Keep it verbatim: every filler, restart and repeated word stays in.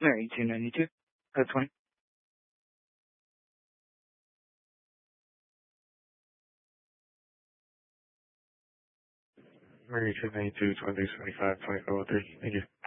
Mary two ninety-two. Uh, twenty. Mary two ninety-two, twenty-six twenty-five, twenty-four oh three. Thank you.